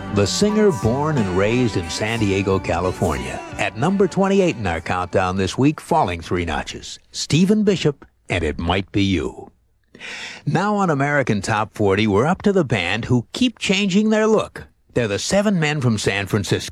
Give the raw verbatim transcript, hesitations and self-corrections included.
The singer born and raised in San Diego, California. At number twenty-eight in our countdown this week, falling three notches. Stephen Bishop, and It Might Be You. Now on American Top forty, we're up to the band who keep changing their look. They're the Seven Men from San Francisco.